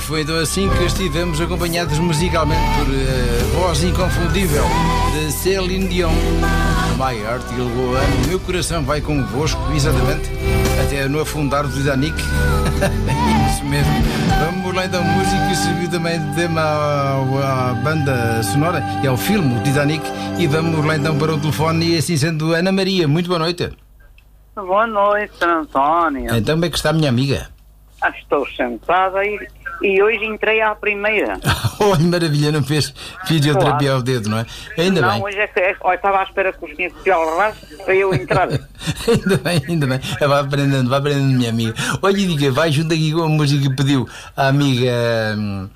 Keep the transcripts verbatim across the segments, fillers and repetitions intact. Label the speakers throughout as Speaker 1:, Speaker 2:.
Speaker 1: foi então assim que estivemos acompanhados musicalmente por uh, voz inconfundível de Céline Dion. My Heart Will Go On, o meu coração vai convosco, exatamente, até no afundar do Titanic. Isso mesmo. Vamos lá então, música que serviu também de tema à, à banda sonora, e ao filme o Titanic. E vamos lá então para o telefone, e assim sendo, Ana Maria, muito boa noite.
Speaker 2: Boa noite, António.
Speaker 1: Então, como é que está a minha amiga?
Speaker 2: Ah, estou sentada e, e hoje entrei à primeira.
Speaker 1: Olha, maravilha, não fez fisioterapia
Speaker 2: Claro.
Speaker 1: ao dedo, não é? Ainda
Speaker 2: não,
Speaker 1: bem.
Speaker 2: hoje é que é, ó, estava à espera que os senhores se alargassem para eu entrar.
Speaker 1: Ainda bem, ainda bem. Vai aprendendo, vai aprendendo, minha amiga. Olha, e diga, vai junto aqui com a música que pediu a amiga. hum,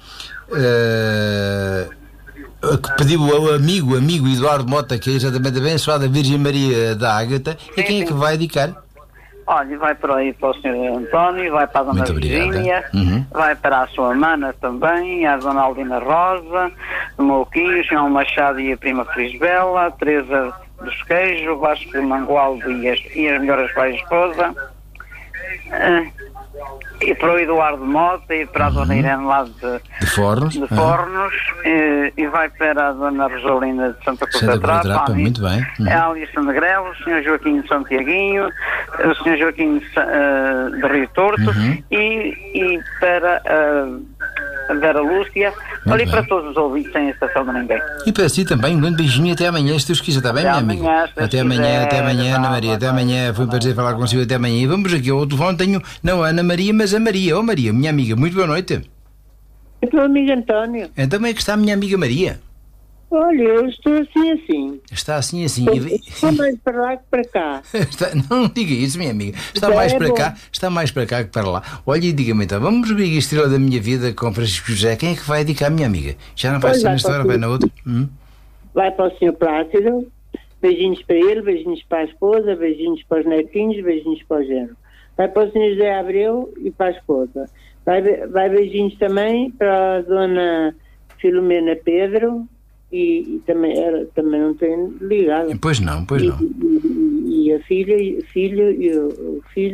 Speaker 1: eh, que pediu ao amigo, amigo Eduardo Mota, que é exatamente a abençoada Virgem Maria da Ágata. E a quem é que vai dedicar?
Speaker 2: Olha, vai para aí para o senhor António, vai para a Dona
Speaker 1: Muito obrigado.
Speaker 2: Virgínia,
Speaker 1: Uhum.
Speaker 2: vai para a sua mana também, a Dona Aldina Rosa, o Mouquinho, o senhor Machado e a prima Felisbela, a Teresa dos Queijos, o Vasco de Mangualdo e as, e as melhores pais e esposa, ah, e para o Eduardo Mota e para a Dona Irene lá de,
Speaker 1: De Fornos.
Speaker 2: de
Speaker 1: ah,
Speaker 2: Fornos, e, e vai para a Dona Rosalina de Santa Cruz
Speaker 1: Santa
Speaker 2: da
Speaker 1: Cruz da
Speaker 2: Trapa,
Speaker 1: Trapa,
Speaker 2: a-
Speaker 1: muito bem. Uhum.
Speaker 2: a Alice Negrelo, o senhor Joaquim de Santiaguinho, o senhor Joaquim de, Sa- eh, de Rio Torto,
Speaker 1: Uhum.
Speaker 2: e, e para eh, a Vera Lúcia,
Speaker 1: Muito
Speaker 2: ali
Speaker 1: bem.
Speaker 2: para todos os ouvintes, sem exceção de ninguém.
Speaker 1: E para si também, um grande beijinho, até amanhã, se Deus quiser, está bem,
Speaker 2: Até
Speaker 1: minha amiga?
Speaker 2: amanhã, se Deus
Speaker 1: Até amanhã,
Speaker 2: quiser.
Speaker 1: até amanhã, Ana
Speaker 2: Vá,
Speaker 1: Maria,
Speaker 2: vá,
Speaker 1: até
Speaker 2: vá.
Speaker 1: amanhã, foi um prazer falar consigo, até amanhã. E vamos aqui ao telefone, tenho, não a Ana Maria, mas a Maria. Oh Maria, minha amiga, muito boa noite.
Speaker 3: É teu amigo António.
Speaker 1: Então como é que está a minha amiga Maria?
Speaker 3: Olha, eu estou assim assim.
Speaker 1: Está assim, assim.
Speaker 3: Estou mais para lá que para cá.
Speaker 1: Está, não diga isso, minha amiga. Está
Speaker 3: Já
Speaker 1: mais
Speaker 3: é
Speaker 1: para
Speaker 3: bom.
Speaker 1: cá, está mais para cá que para lá. Olha, e diga-me então, vamos ver a estrela da minha vida com Francisco José. Quem é que vai dedicar a minha amiga? Já não vai
Speaker 3: Pois
Speaker 1: ser
Speaker 3: vai
Speaker 1: nesta
Speaker 3: para
Speaker 1: hora,
Speaker 3: o
Speaker 1: vai
Speaker 3: filho.
Speaker 1: na outra? Hum?
Speaker 3: Vai para o senhor Plácido. Beijinhos para ele, beijinhos para a esposa, beijinhos para os netinhos, beijinhos para o genro. Vai para o senhor José Abreu e para a esposa. Vai, be- vai beijinhos também para a dona Filomena Pedro e, e também, ela também não tem ligado.
Speaker 1: Pois não, pois
Speaker 3: E,
Speaker 1: não.
Speaker 3: e- e a filha, filho e o, o filho